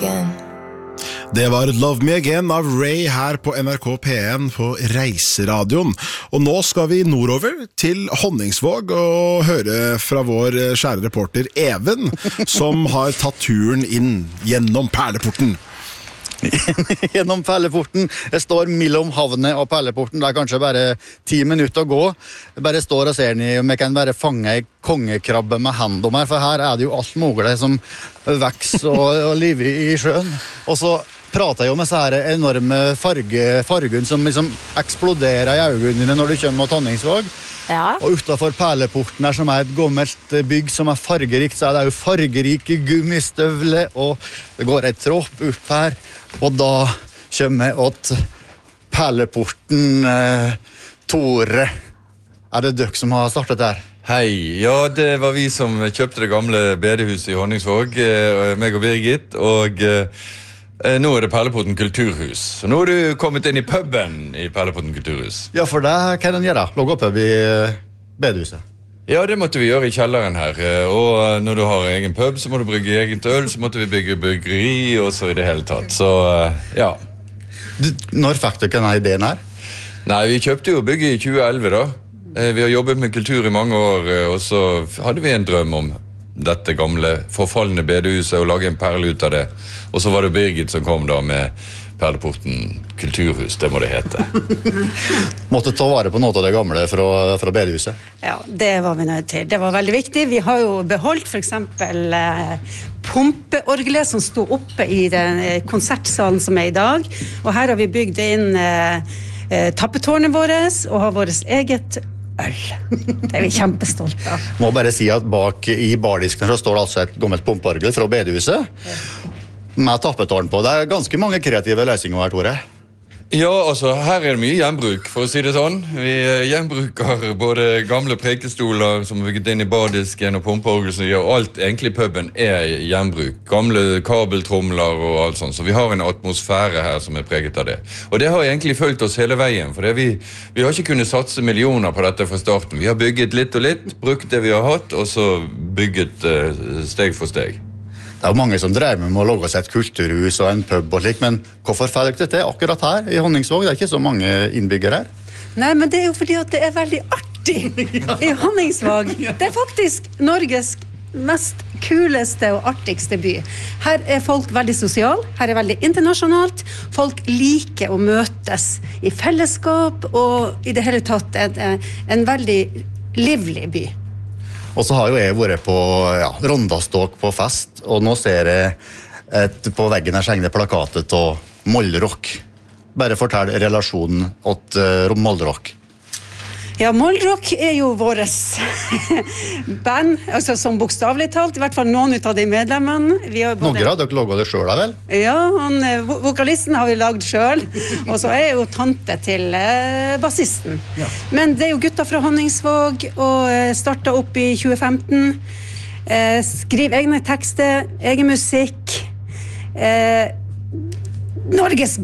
again. Det var Love Me Again av Ray her på NRK P1 på Reiseradioen. Og nå skal vi nordover til Honningsvåg og høre fra vår kjære reporter Even, som har tatt turen inn gjennom Perleporten. Gjennom Perleporten. Jeg står mellom havnet og Perleporten. Det er kanskje bare 10 minutter å gå. Jeg bare står og ser ned om jeg kan bare fange en kongekrabbe med hendene her, for her er det jo alt mulig som vokser og lever i sjøen. Og så prater jeg jo med så her enorme fargen som liksom eksploderer i øynene dine når du kommer mot Honningsvåg. Ja. Og utenfor Perleporten her, som er et gammelt bygg som er fargerikt, så er det jo fargerike gummistøvler, og det går et tråp opp her, og da kommer jeg åt Perleporten. Tore, er det dere som har startet her? Hei, ja, det var vi som kjøpte det gamle bedehuset i Honningsvåg, meg og Birgit, og nå er det Perleporten kulturhus. Så nå har du kommet inn i puben i Perleporten kulturhus. Ja, for det kan en gjøre. Logge opp i bedehuset. Ja, det måtte vi gjøre i kjelleren her. Og når du har egen pub, så må du brygge egent øl, så måtte vi bygge bryggeri, og så i det hele tatt. Så, ja. Når fikk dere denne ideen her? Nei, vi kjøpte jo bygget i 2011 da. Vi har jobbet med kultur i mange år, og så hadde vi en drøm om dette gamle forfallende bedehuset og lage en perle ut av det. Og så var det Birgit som kom da med Perleporten kulturhus, det må det hete. Måtte ta vare på noe av det gamle fra bedehuset? Ja, det var vi nødt til. Det var veldig viktig. Vi har jo beholdt for eksempel pumpeorgelet som stod oppe i den konsertsalen som er i dag. Og her har vi bygd inn tappetårnet vårt og har vårt eget øl. Det er vi kjempestolte av. Må bare si at bak i bardisken så står det altså et gammelt pumpeorgel fra bedehuset. Med tappetårn på. Det er ganske mange kreative løsninger her, Tore. Ja, altså, her er det mye gjenbruk, for å si det sånn. Vi gjenbruker både gamle prekestoler som er bygget inn i bardisken og pumpeorgel, og alt egentlig i puben er gjenbruk. Gamle kabeltromler og alt sånt, så vi har en atmosfære her som er preget av det. Og det har egentlig fulgt oss hele veien, for vi har ikke kunnet satse millioner på dette fra starten. Vi har bygget litt og litt, brukt det vi har hatt, og så bygget steg for steg. Det er jo mange som drev med å lage seg et kulturhus og en pub og slik, men hvorfor får dere dette akkurat her i Honningsvåg? Det er ikke så mange innbyggere her. Nei, men det er jo fordi at det er veldig artig i Honningsvåg. Det er faktisk Norges mest kuleste og artigste by. Her er folk veldig sosial, her er veldig internasjonalt. Folk liker å møtes i fellesskap, og i det hele tatt en veldig livlig by. Og så har jo jeg vært på rondaståk på fest, og nå ser jeg på veggen her skjengende plakatet av Mollrock. Bare fortell relasjonen til Mollrock. Ja, Mollrock er jo våres band, altså som bokstavlig talt, i hvert fall noen av de medlemmene. Noen har dere laget det selv, da vel? Ja, vokalisten har vi laget selv, og så er jeg jo tante til bassisten. Ja. Men det er jo gutta fra Honningsvåg, og startet opp i 2015. Skriv egne tekster, egen musikk. Norges